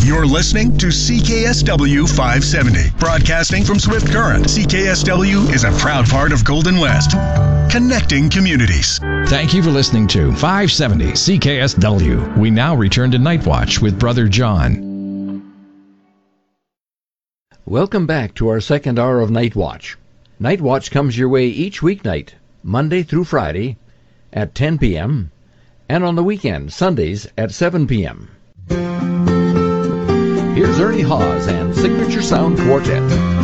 You're listening to CKSW 570, broadcasting from Swift Current. CKSW is a proud part of Golden West, connecting communities. Thank you for listening to 570 CKSW. We now return to Night Watch with Brother John. Welcome back to our second hour of Night Watch. Night Watch comes your way each weeknight, Monday through Friday, at 10 p.m., and on the weekend, Sundays at 7 p.m. Here's Ernie Hawes and Signature Sound Quartet.